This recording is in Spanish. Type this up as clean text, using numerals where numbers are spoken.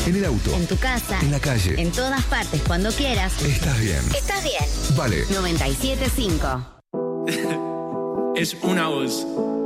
En el auto. En tu casa. En la calle. En todas partes, cuando quieras. Estás bien. Estás bien. Vale. 97.5. Es una voz.